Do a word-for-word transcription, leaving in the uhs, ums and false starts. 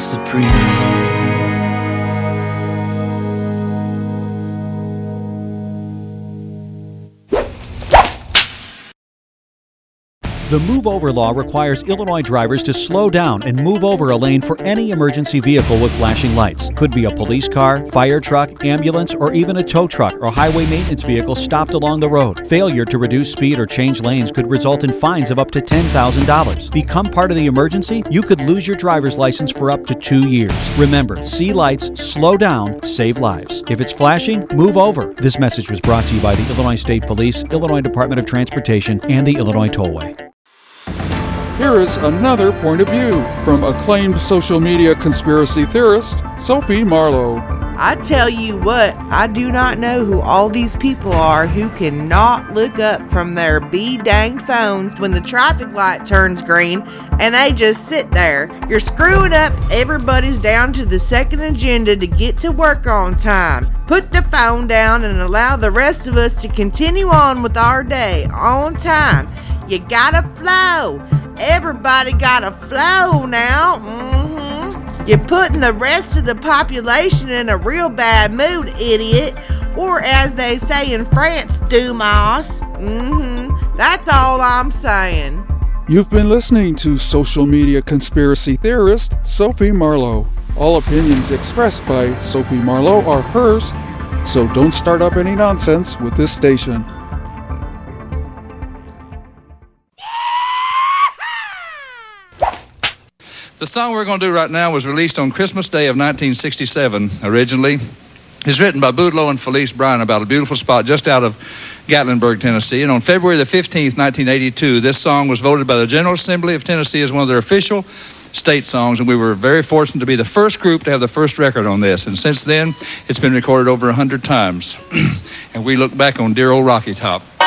supreme. The Move Over law requires Illinois drivers to slow down and move over a lane for any emergency vehicle with flashing lights. Could be a police car, fire truck, ambulance, or even a tow truck or highway maintenance vehicle stopped along the road. Failure to reduce speed or change lanes could result in fines of up to ten thousand dollars. Become part of the emergency? You could lose your driver's license for up to two years. Remember, see lights, slow down, save lives. If it's flashing, move over. This message was brought to you by the Illinois State Police, Illinois Department of Transportation, and the Illinois Tollway. Here is another point of view from acclaimed social media conspiracy theorist Sophie Marlowe. I tell you what, I do not know who all these people are who cannot look up from their bee-dang phones when the traffic light turns green and they just sit there. You're screwing up everybody's down to the second agenda to get to work on time. Put the phone down and allow the rest of us to continue on with our day on time. You gotta flow. Everybody gotta flow now. Mm-hmm. You're putting the rest of the population in a real bad mood, idiot. Or as they say in France, Dumas. Mm-hmm. That's all I'm saying. You've been listening to social media conspiracy theorist Sophie Marlowe. All opinions expressed by Sophie Marlowe are hers, so don't start up any nonsense with this station. The song we're going to do right now was released on Christmas Day of nineteen sixty-seven originally. It's written by Boudleaux and Felice Bryan about a beautiful spot just out of Gatlinburg, Tennessee. And on February the fifteenth, nineteen eighty-two, this song was voted by the General Assembly of Tennessee as one of their official state songs, and we were very fortunate to be the first group to have the first record on this. And since then, it's been recorded over one hundred times. And we look back on dear old Rocky Top.